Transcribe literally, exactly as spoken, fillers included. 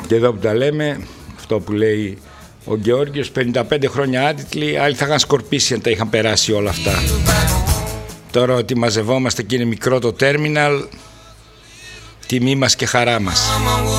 Και εδώ που τα λέμε, αυτό που λέει ο Γεώργιος, πενήντα πέντε χρόνια άτιτλοι, άλλοι θα είχαν σκορπίσει αν τα είχαν περάσει όλα αυτά. Τώρα ότι μαζευόμαστε και είναι μικρό το τέρμιναλ, τιμή μας και χαρά μας.